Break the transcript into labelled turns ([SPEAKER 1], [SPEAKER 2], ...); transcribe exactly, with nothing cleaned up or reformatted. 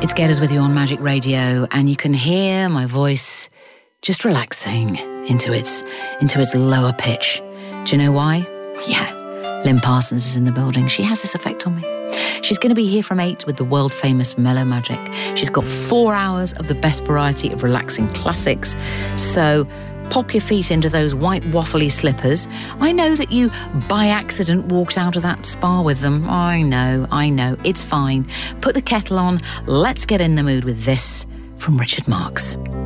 [SPEAKER 1] It's Get Us With You on Magic Radio, and you can hear my voice just relaxing into its into its lower pitch. Do you know why? Yeah, Lynn Parsons is in the building. She has this effect on me. She's going to be here from eight with the world-famous Mellow Magic. She's got four hours of the best variety of relaxing classics. So pop your feet into those white waffly slippers. I know that you, by accident, walked out of that spa with them. I know, I know. It's fine. Put the kettle on. Let's get in the mood with this from Richard Marx.